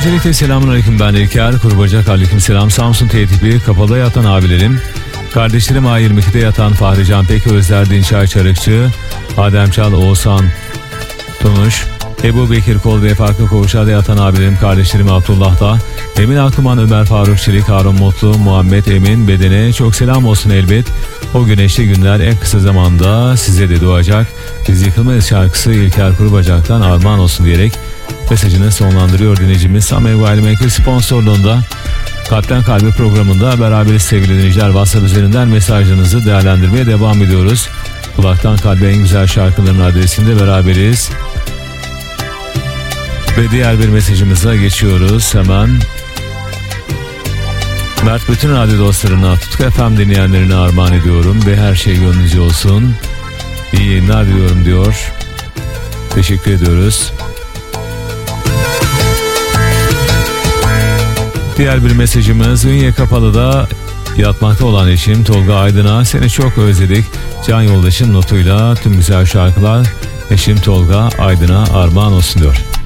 Öncelikle selamünaleyküm, ben İlker Kurbacak. Aleykümselam. Samsun T-tipi kapalı yatan abilerim, kardeşlerim A22'de yatan Fahri Can Pek, Özler Dinçay Çarıkçı, Adem Çal, Oğuzhan Tonuş, Ebu Bekir Kol ve farklı koğuşlarda yatan abilerim, kardeşlerim Abdullah'da, Emin Aklıman, Ömer Faruk Çelik, Harun Mutlu, Muhammed Emin Bedene çok selam olsun elbet. O güneşli günler en kısa zamanda size de doğacak. Biz yıkılmayız şarkısı İlker Kurbacak'tan armağan olsun diyerek mesajını sonlandırıyor dinleyicimiz. Samev Gayrimenkul sponsorluğunda Kalpten Kalbe programında beraberiz sevgili dinleyiciler. WhatsApp üzerinden mesajlarınızı değerlendirmeye devam ediyoruz. Kulaktan Kalbe en güzel şarkıların adresinde beraberiz. Ve diğer bir mesajımıza geçiyoruz hemen. Mert, bütün radyo dostlarına, Tutku FM dinleyenlerine armağan ediyorum ve her şey gönlünüzce olsun. İyi yayınlar diliyorum diyor. Teşekkür ediyoruz. Diğer bir mesajımız, Ünye Kapalı'da yatmakta olan eşim Tolga Aydın'a seni çok özledik can yoldaşım notuyla tüm güzel şarkılar eşim Tolga Aydın'a armağan olsun diyor.